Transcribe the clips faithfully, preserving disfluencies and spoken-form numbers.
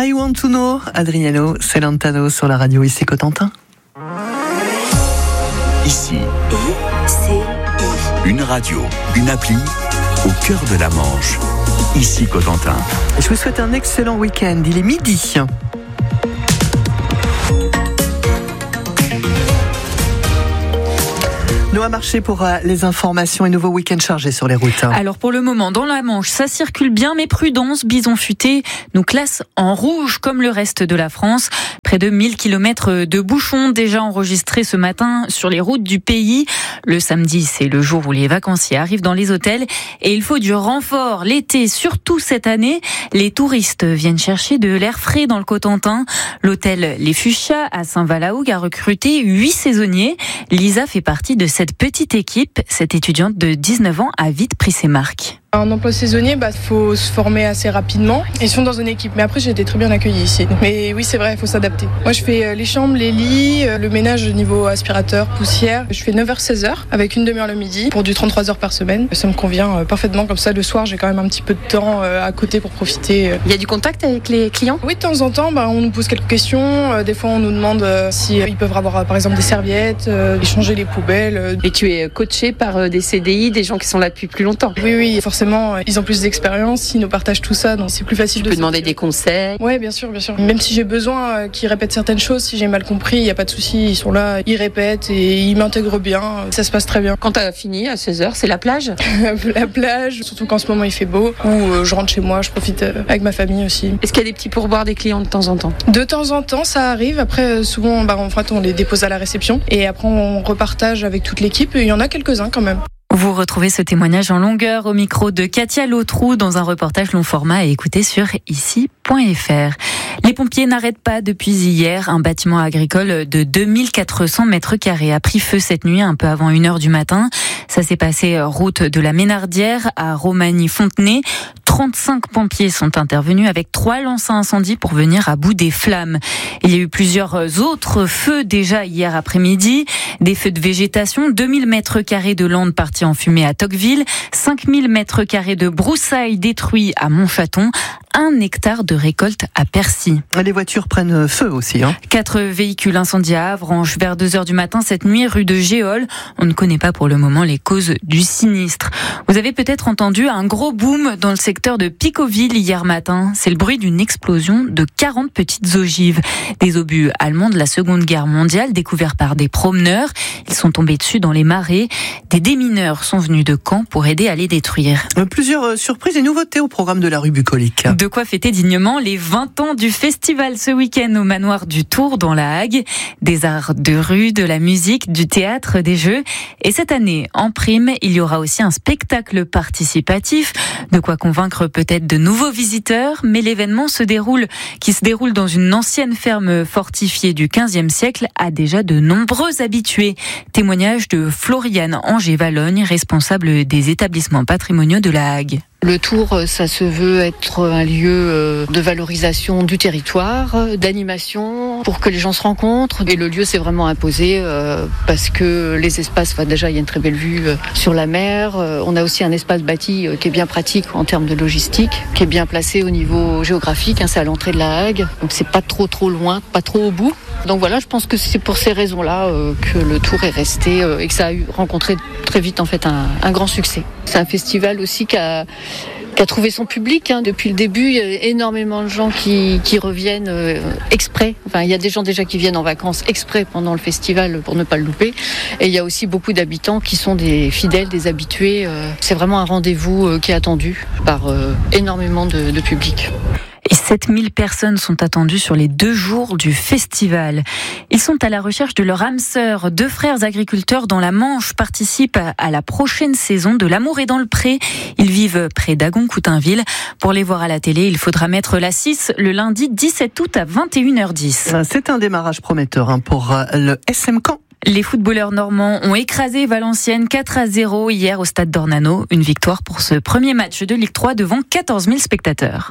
I Want to Know, Adriano Celentano sur la radio ici Cotentin. Ici, I C I. une radio, une appli au cœur de la Manche. Ici Cotentin. Je vous souhaite un excellent week-end. Il est midi. Noah Marché pour les informations et nouveaux week-ends chargés sur les routes. Alors pour le moment, dans la Manche, ça circule bien, mais prudence, Bison Futé nous classe en rouge comme le reste de la France. Près de mille kilomètres de bouchons déjà enregistrés ce matin sur les routes du pays. Le samedi, c'est le jour où les vacanciers arrivent dans les hôtels et il faut du renfort l'été, surtout cette année. Les touristes viennent chercher de l'air frais dans le Cotentin. L'hôtel Les Fuchsias à Saint-Valahougue a recruté huit saisonniers. Lisa fait partie de cette petite équipe. Cette étudiante de dix-neuf ans a vite pris ses marques. Un emploi saisonnier, il bah, faut se former assez rapidement. Ils sont dans une équipe, mais après j'ai été très bien accueillie ici. Mais oui, c'est vrai, il faut s'adapter. Moi, je fais les chambres, les lits, le ménage au niveau aspirateur, poussière. Je fais neuf heures seize heures avec une demi-heure le midi pour du trente-trois heures par semaine. Ça me convient parfaitement. Comme ça, le soir, j'ai quand même un petit peu de temps à côté pour profiter. Il y a du contact avec les clients ? Oui, de temps en temps, bah, on nous pose quelques questions. Des fois, on nous demande si ils peuvent avoir, par exemple, des serviettes, échanger les poubelles. Et tu es coaché par des C D I, des gens qui sont là depuis plus longtemps ? Oui, oui, forcément. Ils ont plus d'expérience, ils nous partagent tout ça, donc c'est plus facile tu de... Tu peux demander des conseils ? Oui, bien sûr, bien sûr. Même si j'ai besoin qu'ils répètent certaines choses, si j'ai mal compris, il n'y a pas de souci, ils sont là, ils répètent et ils m'intègrent bien, ça se passe très bien. Quand tu as fini à seize heures, c'est la plage ? La plage, surtout qu'en ce moment il fait beau, ou je rentre chez moi, je profite avec ma famille aussi. Est-ce qu'il y a des petits pourboires des clients de temps en temps ? De temps en temps, ça arrive. Après, souvent, bah, en fait, on les dépose à la réception et après on repartage avec toute l'équipe et il y en a quelques-uns quand même. Vous retrouvez ce témoignage en longueur au micro de Katia Lautrou dans un reportage long format à écouter sur ici point f r. Les pompiers n'arrêtent pas depuis hier. Un bâtiment agricole de deux mille quatre cents mètres carrés a pris feu cette nuit un peu avant une heure du matin. Ça s'est passé route de la Ménardière à Romagny-Fontenay. trente-cinq pompiers sont intervenus avec trois lances à incendie pour venir à bout des flammes. Il y a eu plusieurs autres feux déjà hier après-midi. Des feux de végétation, deux mille mètres carrés de landes parties en fumée à Tocqueville, cinq mille mètres carrés de broussailles détruits à Montchaton, un hectare de récolte à Percy. Les voitures prennent feu aussi. Hein. Quatre véhicules incendiés à Avranches vers deux heures du matin cette nuit, rue de Géol. On ne connaît pas pour le moment les causes du sinistre. Vous avez peut-être entendu un gros boom dans le secteur de Picoville hier matin. C'est le bruit d'une explosion de quarante petites ogives. Des obus allemands de la Seconde Guerre mondiale découverts par des promeneurs. Ils sont tombés dessus dans les marais. Des démineurs sont venus de Caen pour aider à les détruire. Plusieurs surprises et nouveautés au programme de la rue bucolique. De quoi fêter dignement les vingt ans du festival ce week-end au manoir du Tour dans la Hague. Des arts de rue, de la musique, du théâtre, des jeux. Et cette année, en prime, il y aura aussi un spectacle participatif. De quoi convaincre peut-être de nouveaux visiteurs, mais l'événement se déroule, qui se déroule dans une ancienne ferme fortifiée du quinzième siècle, a déjà de nombreux habitués. Témoignage de Floriane Angers-Vallogne, responsable des établissements patrimoniaux de la Hague. Le Tour, ça se veut être un lieu de valorisation du territoire, d'animation, pour que les gens se rencontrent. Et le lieu s'est vraiment imposé parce que les espaces, enfin déjà il y a une très belle vue sur la mer. On a aussi un espace bâti qui est bien pratique en termes de logistique, qui est bien placé au niveau géographique. C'est à l'entrée de la Hague, donc c'est pas trop trop loin, pas trop au bout. Donc voilà, je pense que c'est pour ces raisons-là que le Tour est resté et que ça a eu rencontré très vite en fait un, un grand succès. C'est un festival aussi qui a qui a trouvé son public hein. Depuis le début. Il y a énormément de gens qui, qui reviennent euh, exprès. Enfin, il y a des gens déjà qui viennent en vacances exprès pendant le festival pour ne pas le louper. Et il y a aussi beaucoup d'habitants qui sont des fidèles, des habitués. Euh, c'est vraiment un rendez-vous euh, qui est attendu par euh, énormément de, de public. Et sept mille personnes sont attendues sur les deux jours du festival. Ils sont à la recherche de leur âme sœur. Deux frères agriculteurs dans la Manche participent à la prochaine saison de L'amour est dans le pré. Ils vivent près d'Agon-Coutainville. Pour les voir à la télé, il faudra mettre la six le lundi dix-sept août à vingt et une heures dix. C'est un démarrage prometteur pour le S M Caen. Les footballeurs normands ont écrasé Valenciennes quatre à zéro hier au stade d'Ornano. Une victoire pour ce premier match de Ligue trois devant quatorze mille spectateurs.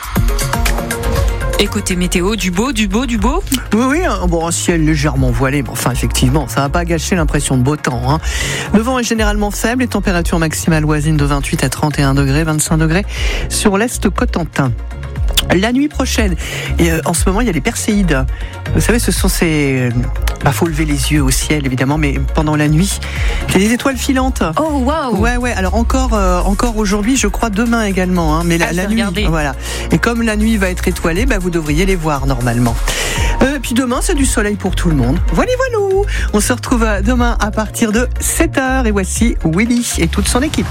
Et côté météo, du beau, du beau, du beau. Oui, oui, un, bon, un ciel légèrement voilé. Bon, enfin, effectivement, ça va pas gâcher l'impression de beau temps. Hein. Le vent est généralement faible. Les températures maximales voisines de vingt-huit à trente et un degrés, vingt-cinq degrés sur l'est Cotentin. La nuit prochaine, et euh, en ce moment il y a les perséides. Vous savez, ce sont ces... Bah, faut lever les yeux au ciel évidemment, mais pendant la nuit, c'est des étoiles filantes. Oh waouh. Ouais ouais. Alors encore, euh, encore aujourd'hui, je crois demain également. Hein, mais la, ah, la nuit, regarder. Voilà. Et comme la nuit va être étoilée, bah, vous devriez les voir normalement. Euh, puis demain, c'est du soleil pour tout le monde. Voilà, voilà. On se retrouve demain à partir de sept heures et voici Willy et toute son équipe.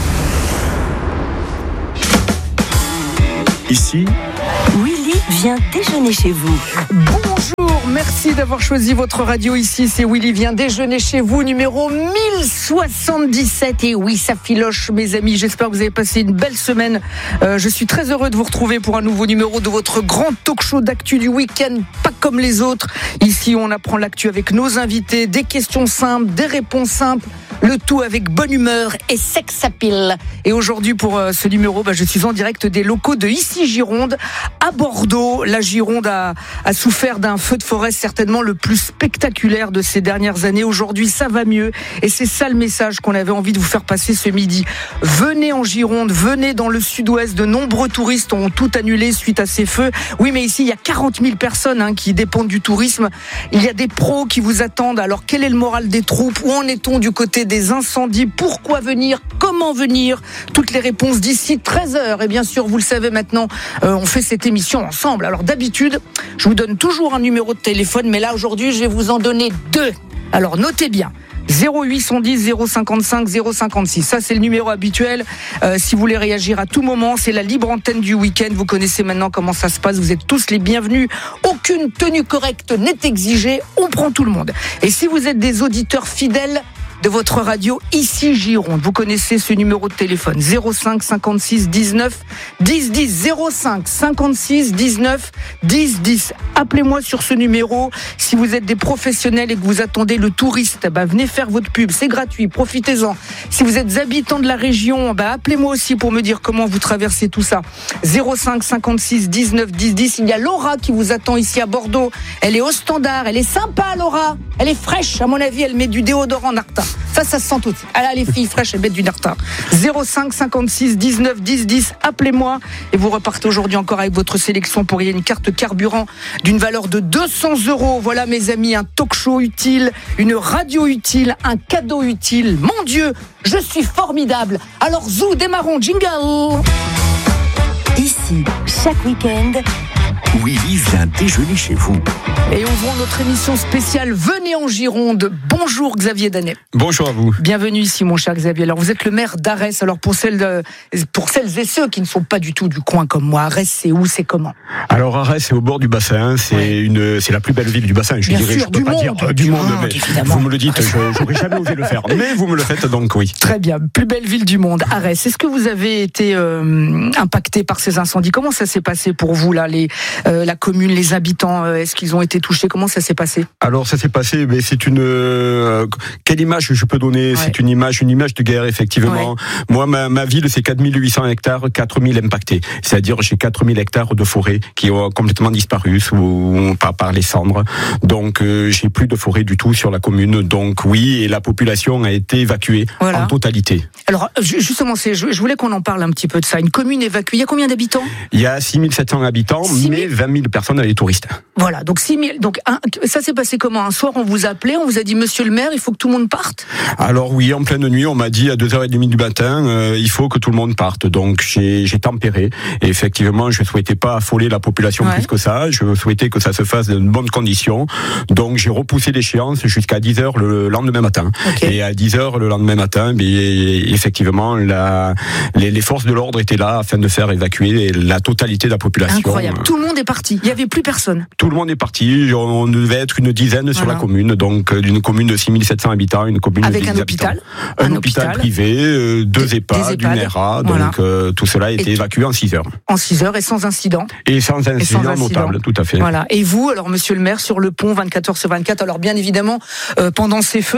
Ici, Willy vient déjeuner chez vous. Bonjour, merci d'avoir choisi votre radio ici. C'est Willy vient déjeuner chez vous, numéro mille soixante-dix-sept. Et oui, ça filoche, mes amis. J'espère que vous avez passé une belle semaine. Euh, je suis très heureux de vous retrouver pour un nouveau numéro de votre grand talk show d'actu du week-end, pas comme les autres. Ici, on apprend l'actu avec nos invités, des questions simples, des réponses simples. Le tout avec bonne humeur et sex appeal. Et aujourd'hui, pour euh, ce numéro, bah, je suis en direct des locaux de Ici Gironde, à Bordeaux. La Gironde a, a souffert d'un feu de forêt certainement le plus spectaculaire de ces dernières années. Aujourd'hui, ça va mieux. Et c'est ça le message qu'on avait envie de vous faire passer ce midi. Venez en Gironde, venez dans le sud-ouest. De nombreux touristes ont tout annulé suite à ces feux. Oui, mais ici, il y a quarante mille personnes hein, qui dépendent du tourisme. Il y a des pros qui vous attendent. Alors, quel est le moral des troupes? Où en est-on du côté des incendies? Pourquoi venir? Comment venir? Toutes les réponses d'ici treize heures. Et bien sûr, vous le savez maintenant, euh, on fait cette émission ensemble. Alors d'habitude, je vous donne toujours un numéro de téléphone, mais là aujourd'hui, je vais vous en donner deux. Alors notez bien. zéro huit cent dix zéro cinquante-cinq zéro cinquante-six. Ça, c'est le numéro habituel. Euh, si vous voulez réagir à tout moment, c'est la libre antenne du week-end. Vous connaissez maintenant comment ça se passe. Vous êtes tous les bienvenus. Aucune tenue correcte n'est exigée. On prend tout le monde. Et si vous êtes des auditeurs fidèles de votre radio Ici Gironde, vous connaissez ce numéro de téléphone zéro cinq cinquante-six dix-neuf dix dix zéro cinq cinquante-six dix-neuf dix dix. Appelez-moi sur ce numéro si vous êtes des professionnels et que vous attendez le touriste. Bah, venez faire votre pub, c'est gratuit, profitez-en. Si vous êtes habitants de la région, bah, appelez-moi aussi pour me dire comment vous traversez tout ça. zéro cinq cinquante-six dix-neuf dix dix. Il y a Laura qui vous attend ici à Bordeaux. Elle est au standard, elle est sympa Laura. Elle est fraîche, à mon avis, elle met du déodorant Narta. Ça, ça se sent tout. Ah là, les filles fraîches, elles mettent du Narta. zéro cinq cinquante-six dix-neuf dix dix. Appelez-moi et vous repartez aujourd'hui encore avec votre sélection pour gagner une carte carburant d'une valeur de deux cents euros. Voilà, mes amis, un talk show utile, une radio utile, un cadeau utile. Mon Dieu, je suis formidable. Alors, zou, démarrons, jingle. Ici, chaque week-end, Willy vient déjeuner chez vous. Et ouvrons notre émission spéciale Venez en Gironde. Bonjour Xavier Danet. Bonjour à vous. Bienvenue ici mon cher Xavier. Alors vous êtes le maire d'Arès. Alors pour celles, de, pour celles et ceux qui ne sont pas du tout du coin comme moi, Arès c'est où, c'est comment? Alors Arès c'est au bord du bassin, c'est ouais. une, c'est la plus belle ville du bassin. Je Bien dirais, sûr, je peux du pas monde, dire euh, du, du monde, monde, mais évidemment. Vous me le dites, je, j'aurais jamais osé le faire. Mais vous me le faites donc oui. Très bien, plus belle ville du monde, Arès. Est-ce que vous avez été euh, impacté par ces incendies? Comment ça s'est passé pour vous là, les, euh, la commune, les habitants? euh, Est-ce qu'ils ont été touchés? Comment ça s'est passé? Alors ça s'est passé, mais c'est une euh, quelle image je peux donner? Ouais. C'est une image, une image de guerre effectivement. Ouais. Moi, ma, ma ville, c'est quatre mille huit cents hectares, quatre mille impactés. C'est-à-dire j'ai quatre mille hectares de forêt qui ont complètement disparu sous, par, par les cendres. Donc euh, j'ai plus de forêt du tout sur la commune. Donc oui, et la population a été évacuée voilà. en totalité. Alors justement, c'est, je, je voulais qu'on en parle un petit peu de ça. Une commune évacuée. Il y a combien d'habitants? Il y a six mille sept cents habitants, six mille mais vingt mille personnes les touristes. Voilà, donc six mille. Donc un, ça s'est passé comment? Un soir, on vous a appelé, on vous a dit Monsieur le maire, il faut que tout le monde parte? Alors oui, en pleine nuit, on m'a dit à deux heures trente du matin, euh, il faut que tout le monde parte. Donc j'ai, j'ai tempéré. Et effectivement, je souhaitais pas affoler la population ouais. plus que ça. Je souhaitais que ça se fasse dans de bonnes conditions. Donc j'ai repoussé l'échéance jusqu'à dix heures le lendemain matin. Okay. Et à dix heures le lendemain matin, mais effectivement, la, les, les forces de l'ordre étaient là afin de faire évacuer la totalité de la population. Incroyable. Tout le monde est parti. Il y avait plus personne. Tout le monde est parti. On devait être une dizaine voilà. sur la commune. Donc d'une commune de six mille sept cents habitants, une commune avec de un hôpital, un, un hôpital, hôpital privé, euh, deux EHPAD, une R A. Voilà. Donc euh, tout cela a été et évacué en six heures. En six heures et sans incident. Et sans incident, et sans incident notable, tout à fait. Voilà. Et vous, alors Monsieur le maire, sur le pont vingt-quatre heures sur vingt-quatre. Alors bien évidemment, euh, pendant ces feux, il y a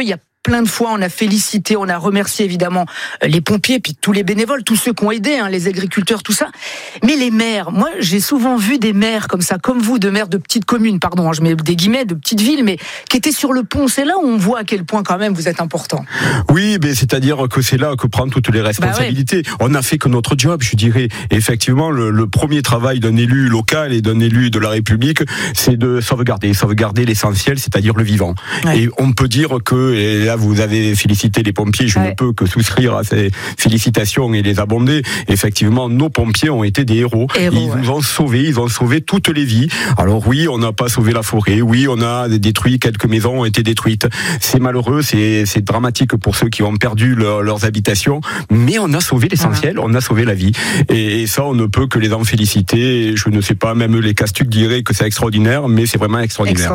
plein de fois, on a félicité, on a remercié évidemment les pompiers, puis tous les bénévoles, tous ceux qui ont aidé, hein, les agriculteurs, tout ça. Mais les maires, moi j'ai souvent vu des maires comme ça, comme vous, de maires de petites communes, pardon, hein, je mets des guillemets, de petites villes, mais qui étaient sur le pont. C'est là où on voit à quel point quand même vous êtes important. Oui, mais c'est-à-dire que c'est là que prend toutes les responsabilités. Bah ouais. On n'a fait que notre job, je dirais. Et effectivement, le, le premier travail d'un élu local et d'un élu de la République, c'est de sauvegarder, sauvegarder l'essentiel, c'est-à-dire le vivant. Ouais. Et on peut dire que, et là vous avez félicité les pompiers, je ouais. ne peux que souscrire à ces félicitations et les abonder. Effectivement, nos pompiers ont été des héros. héros ils ouais. nous ont sauvés, ils ont sauvé toutes les vies. Alors oui, on n'a pas sauvé la forêt, oui, on a détruit, quelques maisons ont été détruites. C'est malheureux, c'est, c'est dramatique pour ceux qui ont perdu leur, leurs habitations, mais on a sauvé l'essentiel, voilà. on a sauvé la vie. Et, et ça, on ne peut que les en féliciter. Je ne sais pas, même les castucs diraient que c'est extraordinaire, mais c'est vraiment extraordinaire.